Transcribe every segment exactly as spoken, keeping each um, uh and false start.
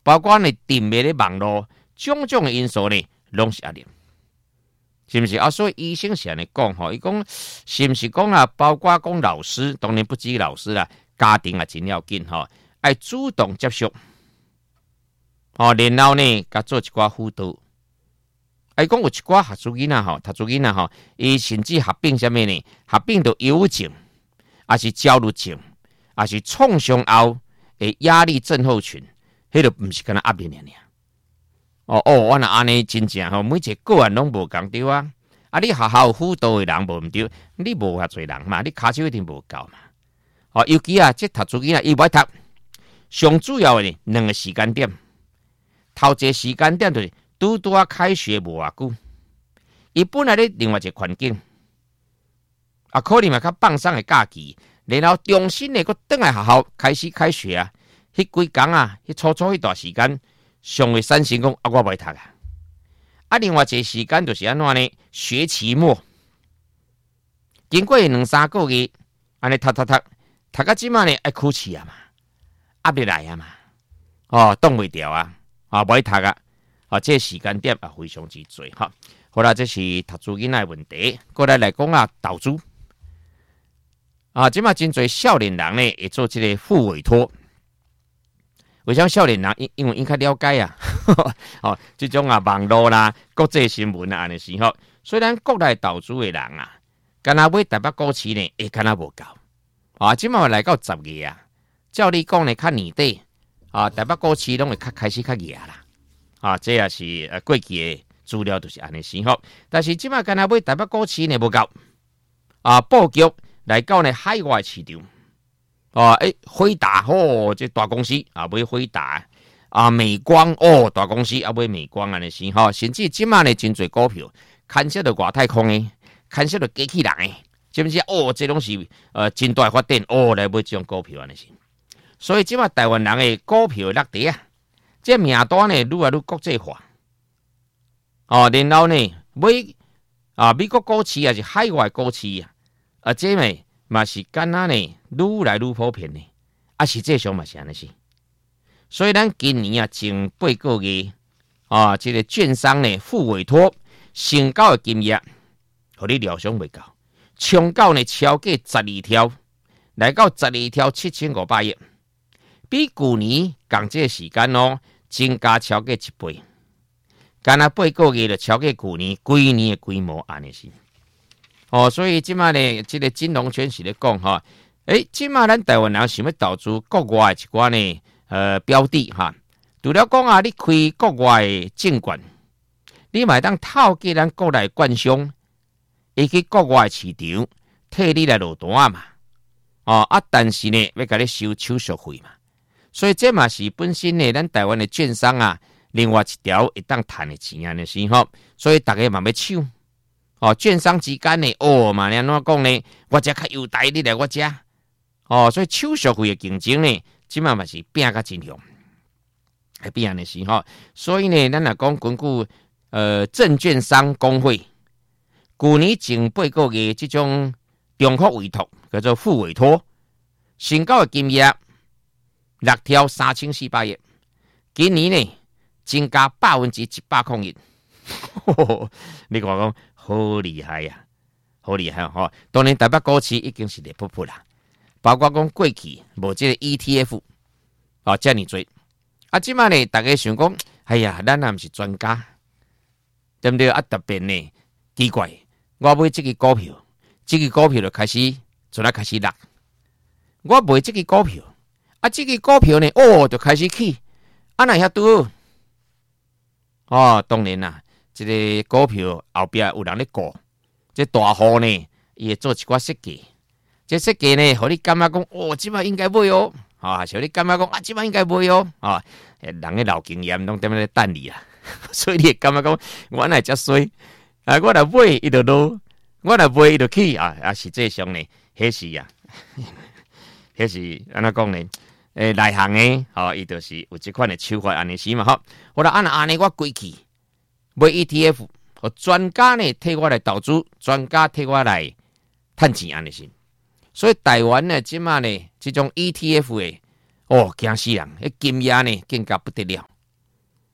包括呢定面的网络种种的因素呢，拢是压力，是不是啊？所以医生是安尼讲吼，伊讲是不是讲啊？包括讲老师，当然不止老师啦，家庭也真要紧吼，爱主动接触，哦，然后呢，甲做一寡辅导。伊讲有一寡学书囡仔吼，读书囡仔吼，伊甚至合并啥物呢？合并到忧郁症，还是焦虑症，还是创伤后的压力症候群，迄个毋是干那压力尔尔。哦哦，我若安尼真正吼，每一个个案拢无共对啊。啊，你学校辅导的人无毋对，你无遐侪人嘛，你骹手一定无够嘛。哦，尤其啊，即读书囡仔伊袂读，上主要的两个时间点，头一个时间点就是拄拄啊开学无偌久，伊本来咧另外一个环境，啊，可能嘛较放松的假期，然后重新的佫倒来学校开始开学啊，迄几工啊，迄初初迄段时间，上会产生讲啊，我袂读啊。啊，另外一个时间就是安怎呢？学期末，经过两三个月，安尼读读读，读到即马呢爱哭泣啊嘛，压力来啊嘛，哦，挡袂掉啊，啊，袂读啊。啊，这个时间点也非常之多哈。好啦，这是读书囡仔问题。过来来讲啊，投资啊，即马真侪少年人呢会做这个副委托。为啥少年人因因为因较了解啊？哦，这种啊网络啦、国际新闻啊安尼时候，虽然国内投资的人啊，干那买台北股市呢，会干那无够啊。即马来到十月啊，照你讲呢，较年底啊，台北股市拢会较开始较热啦。啊，这也是呃过去的资料都是安尼生活，但是即马干那买台北股市呢无够啊，布局来到呢海外市场啊，诶，辉达哦，这大公司啊买辉达啊，美光哦，大公司啊买美光安尼生活，甚至即马呢真侪股票，牵涉到外太空的，牵涉到机器人的，是不是？哦，这拢是呃真大发展哦，来买这种股票安尼是，所以即马台湾人的股票落地啊。这名单呢，愈来愈国际化，哦，然后呢，买啊美国股市也是海外股市啊，啊，这呢嘛是干那呢，愈来愈普遍呢，啊，实际上嘛是安尼是。所以咱今年啊，前八个月啊，这个券商呢副委托成交的金额，互你料想未够，冲到呢超过十二条，来到十二条七千五百亿，比去年同这个时间哦。增加超过一倍，干那八个月就超过去年规年的规模安尼是。哦，所以即马呢，这个金融圈是咧讲哈，诶，即马咱台湾人想要投资国外的一寡呢呃标的哈，除了讲啊，你开国外的证券，你嘛当透过咱国内券商，伊去国外的市场替你来落单嘛，哦啊，但是呢，要甲你收手续费嘛。所以这嘛是本身呢，咱台湾的券商啊，另外一条会当赚的钱安尼时候，所以大家嘛要抢哦，券商之间呢，哦嘛，安怎讲呢？我这较优待，你来我这哦，所以手续费的竞争呢，即嘛嘛是拼甲真凶，系变安尼时候，所以呢，咱来讲根据呃证券商工会，去年前八个月这种中国委托叫做副委托，成交的金额。六条三千四百亿，今年呢增加百分之一百空一，你看讲好厉害呀、啊，好厉害哈、哦！当然台北股市已经是热扑扑啦，包括讲过去无这个 E T F 哦，这么多啊，即马呢大家想讲，哎呀，咱也不是专家，对不对？啊，特别呢奇怪，我买这个股票，这个股票就开始就来开始落，我买这个股票。啊，这个股票呢，哦，就开始起，啊，那遐多，哦，当然啦，这个股票后边有人咧顾，这大户呢，伊会做一寡设计，这设计呢，互你感觉讲，哦，即摆应该买哦，啊，像你感觉讲，啊，即摆应该买哦，啊，人嘅老经验拢踮咧等你啊，所以你会感觉讲，我乃遮衰，啊，我若买伊就落，我若买伊就起啊，啊，实际上呢，迄是啊，迄是安怎讲呢？诶，内行诶，吼、哦，伊就是有即款诶手法安尼时嘛，吼。我来按安尼，我过去买 E T F， 和专家呢替我来投资，专家替我来趁钱安尼是。所以台湾呢，即马呢，即种 E T F 诶，哦，惊死人，迄金额呢更加不得了，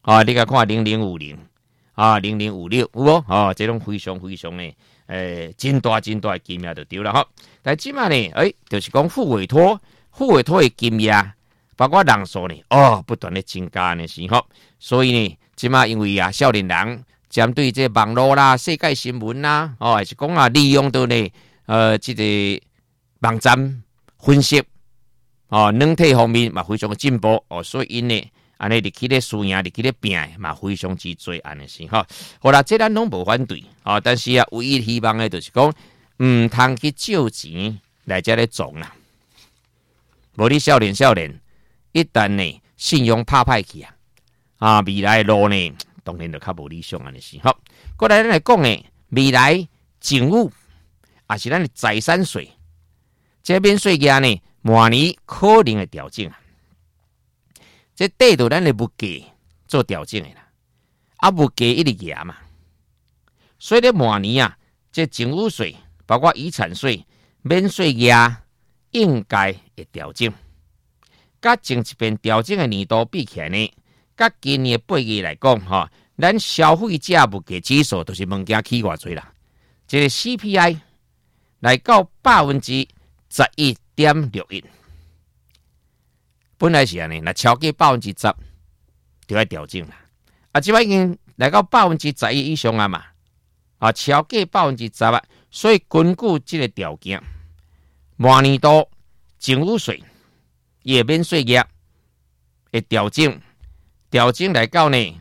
啊，你甲看零零五零啊，零零五六有无？哦，这种非常非常的诶，真大真大的金额就对了哈。但即嘛呢，诶、欸，就是讲副委托，副委托的金额，包括人数呢，哦，不断的增加呢，是吼。所以呢，即嘛因为啊，少年人针对这网络啦、世界新闻啦，哦，还是讲啊，利用到呢，呃，这个网站分析，哦，软体方面嘛非常的进步哦，所以因呢。安尼，入去咧输赢，入去咧拼，嘛非常之多，安尼是吼。好啦，这咱拢无反对，哦，但是啊，唯一希望的就是讲，唔通去借钱来遮咧种啦。无你少年少年，一旦呢信用拍歹去啊，啊，未来的路呢，当然就较无理想安尼是吼。过来咱来讲呢，未来政务也是咱的财产税，这免税额呢，明年可能会调整啊。这对着咱的物价做调整的啦，啊物价一直压嘛，所以咧明年啊，这政务税包括遗产税免税额应该会调整，甲前一遍调整的年度比起来呢，甲今年的八月来讲哈，咱消费者物价指数就是物件起偌济啦，这个 C P I 来到百分之十一点六一。本来是安尼，那超过百分之十就要调整啦。啊，即摆已经来到百分之十一以上啊嘛，啊，超过百分之十啊，所以根据这个条件，明年度政务税也免税额会调整，调整来到呢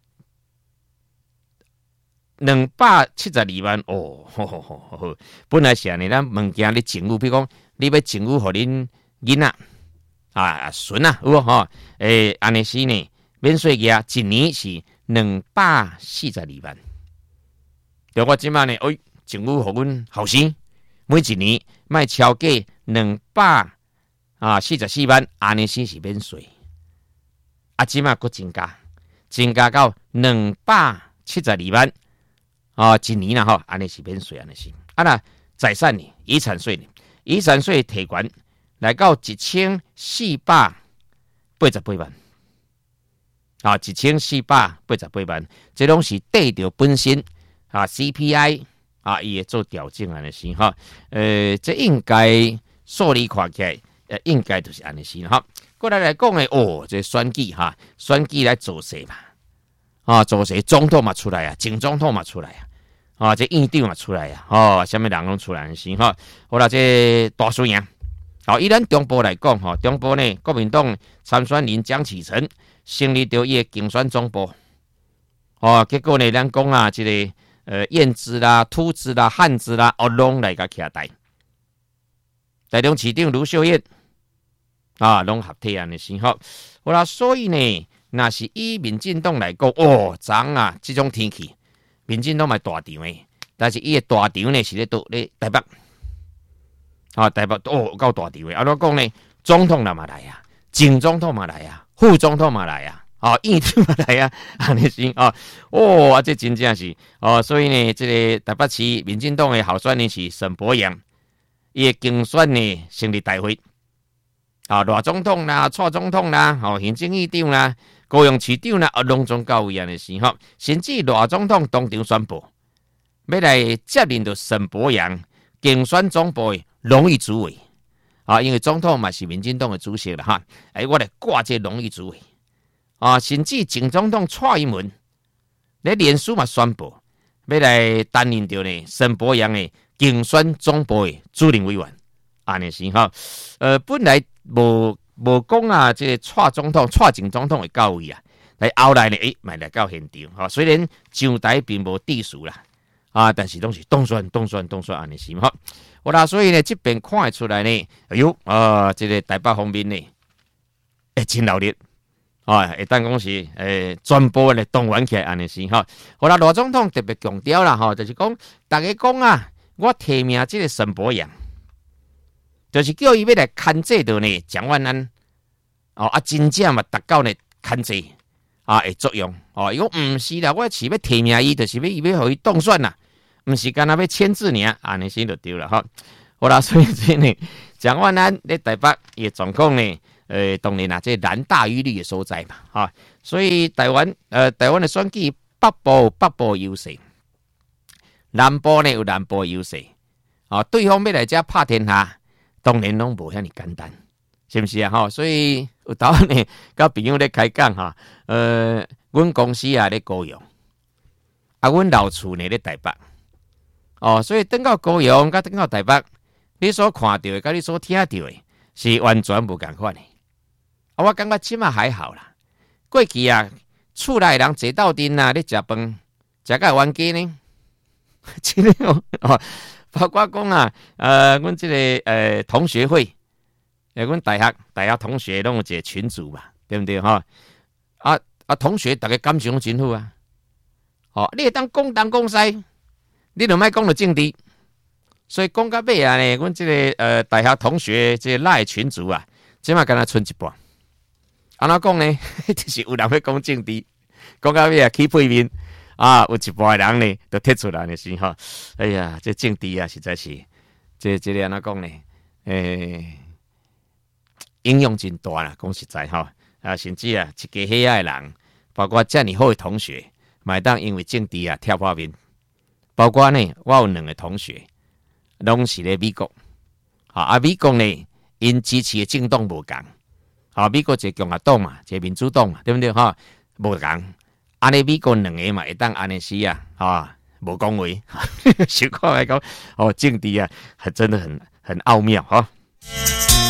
两百七十二万哦，呵呵呵呵本来是安尼，咱物件你政务，比如讲你要政务互恁囡仔。啊，孙啊，有吼，诶，安尼是呢，免税额一年是两百四十二万。对我即摆呢，哎，政府互阮后生每一年卖超过两百啊四十四万，安尼是是免税。啊，即摆佫增加，增加到两百七十二万啊，一年啦吼，安尼是免税，安尼是。啊那财产呢，遗产税呢，遗产税提悬。来到一千四百八十八万，啊，一千四百八十八万，这拢是对着本身啊 C P I 啊，伊会做调整安尼是哈，呃，这应该数理看起来，呃，应该就是安尼是哈。过来来讲诶，哦，这选举哈，选举来做势嘛，啊，做势总统嘛出来啊，前总统嘛出来啊，啊，这院长嘛出来啊，哦，什么人拢出来是哈。好啦，这大输赢。好，以咱中部来讲，吼，中部呢，国民党参选人江启臣成立着伊个竞选总部，哦，结果呢，咱讲啊，这个呃燕子啦、秃子啦、汉子啦，哦，拢来甲徛台，台中市长卢秀燕啊，拢合体安尼是吼，好啦，所以呢，若是以民进党来讲，哦，昨啊，这种天气，民进党嘛大场诶，但是伊个大场呢是咧倒咧台北。啊，台北哦，够大地位。啊，我讲呢，总统嘛来啊，前总统嘛来啊，副总统嘛来啊，啊，院长嘛来啊，安尼是啊，哦，啊，这真正是哦，所以呢，这个台北市民进党的候选人是沈伯阳，伊的竞选呢成立大会，啊，大总统啦、蔡总统啦、哦，行政院长啦、高雄市长啦，啊，拢总到位安尼是吼，甚至大总统当场宣布，要来接任到沈伯阳竞选总部的荣誉主委啊，因为总统嘛是民进党的主席了哈，哎，我来挂这荣誉主委啊，甚至前总统蔡英文咧脸书嘛宣布要来担任着呢沈伯阳的竞选总部的主任委员，安尼是哈，呃，本来无无讲啊，这个蔡总统、蔡前总统会到位啊，来后来呢，诶，买来到现场哈，虽然上台并无地数啦。啊！但是拢是当选、当选、当选安尼是嘛？好啦，所以呢，这边看得出来呢，哎呦啊，这个台北方面呢，会真热烈啊！会当讲是诶，全部咧动员起来安尼是哈。好啦，罗总统特别强调啦，吼，就是讲大家讲啊，我提名这个沈伯阳，就是叫伊要来牵制到呢蒋万安哦啊，真正嘛达到呢牵制啊的作用哦。伊讲毋是啦，我是要提名伊，就是要伊要互伊当选啦。毋是干那要签字呢，安尼先就对了哈。好啦，所以这呢，蒋万安咧台北伊状况呢， 呃，当然啦，这蓝大于绿的所在嘛，哈、啊，所以台湾呃，台湾的选举北部北部优势，南部呢有南部优势，啊，对方要来遮拍天下，当然拢无遐尼简单，是不是啊？哈，所以有头呢，甲朋友咧开讲哈，呃，阮公司啊咧高雄，啊，阮老厝呢咧台北，哦，所以等到高雄，甲等到台北，你所看到的，甲你所听到的，是完全无共款的。啊，我感觉即马还好啦。过去啊，厝内人坐斗阵啊，咧食饭，食个冤家呢。真的哦，哦，包括讲啊，呃，阮即、這個呃同學會，誒，阮大學大學同學攏有一個群組嘛，對不對哈？啊啊，同學大家感情攏真好啊。哦，你會當講東講西，你就莫講到政治。所以講到尾啊呢，阮即、這個呃大學同學即個賴群組啊，即馬敢若剩一半。安怎講呢？就是有人要講政治，講到尾啊起背面啊，有一半人呢都貼出來的時候，哎呀，這政治啊實在是，這這個安怎講呢？誒，影響真大啦，講實在吼，啊，甚至啊，一家伙仔的人，包括遮爾好的同學，嘛會當因為政治啊跳破面。包括呢，我有兩個同學，攏是咧美國，啊，啊美國呢，因支持的政黨無共。啊，美國一個共和黨嘛，一個民主黨嘛，對不對？哈，無共。安尼美國兩個嘛，會當安尼時啊，啊，無講話。想看來講，哦，政治啊，還真的很很奧妙哈。